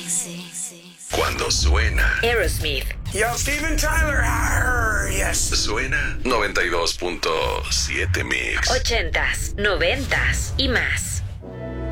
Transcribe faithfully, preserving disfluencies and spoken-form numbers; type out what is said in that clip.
Cuando suena Aerosmith. Yo, Steven Tyler. Arr, yes. Suena noventa y dos punto siete Mix. Ochentas, noventas y más.